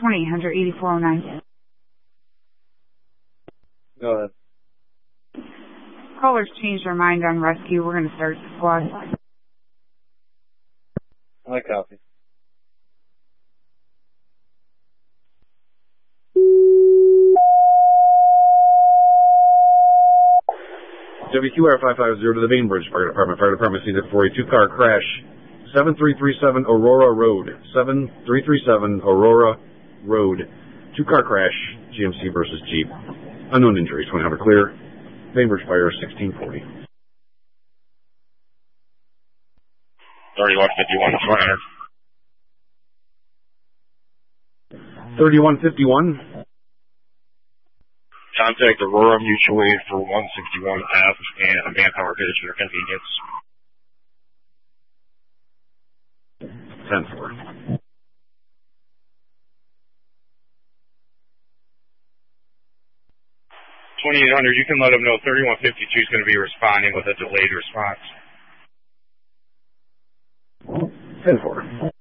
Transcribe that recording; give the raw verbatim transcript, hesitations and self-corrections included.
twenty-eight hundred eighty-four oh nine. Go ahead. Callers changed their mind on rescue. We're going to start the squad. I copy. W Q R five five zero to the Bainbridge Fire Department. Fire Department sees it for a two-car crash. seven three three seven Aurora Road. seven three three seven Aurora Road. Two-car crash. G M C versus Jeep. Unknown injuries. twenty hundred clear. Bainbridge Fire sixteen forty. thirty-one fifty-one. thirty-one fifty-one. Contact Aurora Mutual Aid for one sixty-one F and manpower to your convenience. ten four. twenty-eight hundred, you can let them know thirty-one fifty-two is going to be responding with a delayed response. ten four.